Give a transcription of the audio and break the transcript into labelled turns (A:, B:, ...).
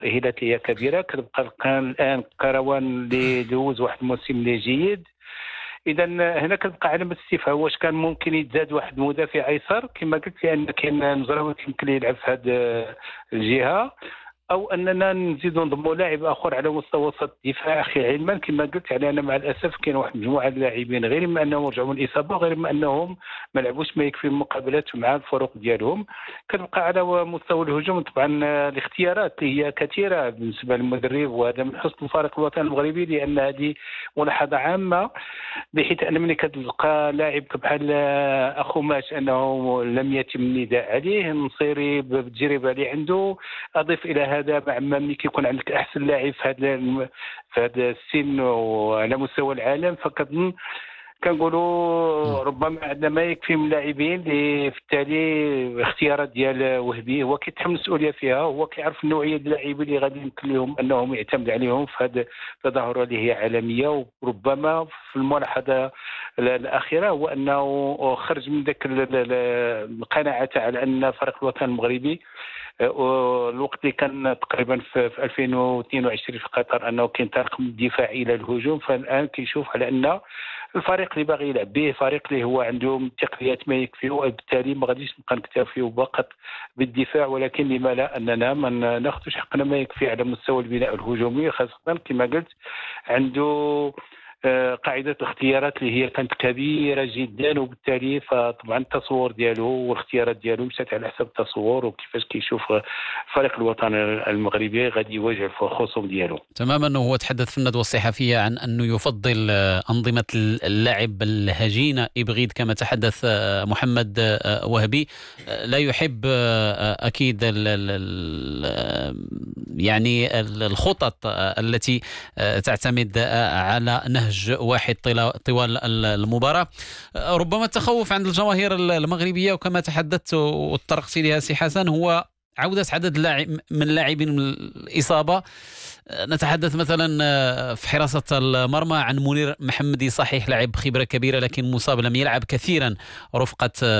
A: تأهيلات اللي هي كبيرة. كتبقى الآن قروان اللي دوز واحد الموسم اللي جيد. إذا هنا كتبقى علامة استفهام، واش كان ممكن يتزاد واحد المدافع أيسر كما قلت، لأن كاين مزراوي يمكن يلعب في هذه الجهة، او اننا نزيدوا نضموا لاعب اخر على مستوى وسط الدفاع. اخي علما كما قلت، يعني انا مع الاسف كاين واحد مجموعه اللاعبين غير اما انهم رجعوا من الاصابه، غير اما انهم ما لعبوش ما يكفي المقابلات مع الفرق ديالهم. كتبقى على مستوى الهجوم طبعا الاختيارات اللي هي كثيره بالنسبه للمدرب، وهذا من حسن الفريق الوطني المغربي، لان هذه ملاحظه عامه، بحيث ان ملي كتلقى لاعب بحال اخو ماش انه لم يتم النداء عليه، نصيري بالتجربه اللي عنده، اضيف الى هذا مع ملي كيكون عندك احسن لاعب في هذا السن وعلى مستوى العالم، فكنظن كنقولوا ربما عندنا ما يكفي من اللاعبين اللي في التالي اختيارات ديال وهبي هو كيتحمل المسؤوليه فيها، هو كيعرف النوعيه ديال اللاعبين اللي غادي يمكن لهم انهم يعتمد عليهم في هذه التظاهره اللي هي عالميه. وربما في الملاحظه الاخيره هو انه خرج من ذاك القناعه على ان الفريق الوطني المغربي الوقت اللي كان تقريبا في 2022 في قطر انه كينطلق من الدفاع الى الهجوم، فالان كيشوف على ان الفريق اللي باغي يلعب به فريق اللي هو عندهم التقنيات ما يكفي، وبالتالي ما غاديش نبقى نكتفيو فقط بالدفاع، ولكن لما لا اننا ما ناخذوش حقنا ما يكفي على مستوى البناء الهجومي، خاصه كما قلت عنده قاعدة الاختيارات اللي هي كانت كبيرة جدا، وبالتالي فطبعا التصور ديالو والاختيارات ديالو مشات على حسب التصور وكيفاش كيشوف الفريق الوطني المغربي غادي يواجه الخصوم ديالو.
B: تماما. هو تحدث في الندوة الصحفية عن أنه يفضل أنظمة اللعب الهجينة إبغيد كما تحدث محمد وهبي، لا يحب أكيد يعني الخطط التي تعتمد على نهج واحد طوال المباراة. ربما التخوف عند الجماهير المغربية وكما تحدثت وطرقت لها سي حسن هو عودة عدد من اللاعبين من الإصابة. نتحدث مثلا في حراسة المرمى عن منير محمدي، صحيح لاعب خبرة كبيرة لكن مصاب، لم يلعب كثيرا رفقة